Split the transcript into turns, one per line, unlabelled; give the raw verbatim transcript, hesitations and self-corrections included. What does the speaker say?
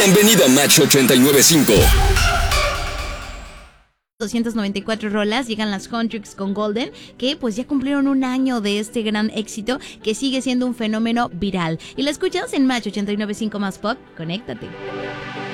Bienvenido a Match ochenta y nueve punto cinco.
doscientas noventa y cuatro rolas, llegan las Huntrix con Golden, que pues ya cumplieron un año de este gran éxito que sigue siendo un fenómeno viral. Y la escuchas en Match ochenta y nueve punto cinco más pop, conéctate.